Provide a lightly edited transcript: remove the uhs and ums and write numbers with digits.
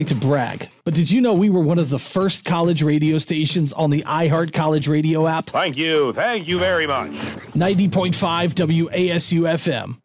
To brag, but did you know we were one of the first college radio stations on the iHeart College Radio app? Thank you very much. 90.5 WASU FM.